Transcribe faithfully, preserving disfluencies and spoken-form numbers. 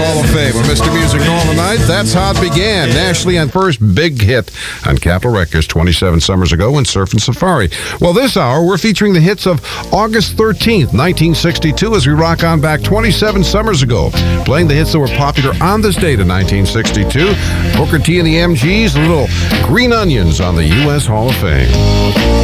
Hall of Fame with Mister Music Northern Night. That's how it began. Nationally and first big hit on Capitol Records twenty-seven summers ago in Surf and Safari. Well, this hour, we're featuring the hits of August thirteenth, nineteen sixty-two, as we rock on back twenty-seven summers ago, playing the hits that were popular on this date in nineteen sixty-two. Booker T and the M Gs, the little green onions on the U S Hall of Fame.